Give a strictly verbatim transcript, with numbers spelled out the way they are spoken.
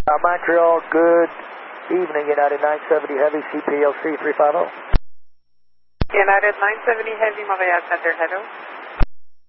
Uh, Montreal, good evening, United nine seventy Heavy, C P L C three five zero. United nine seventy Heavy, Montreal Center, hello.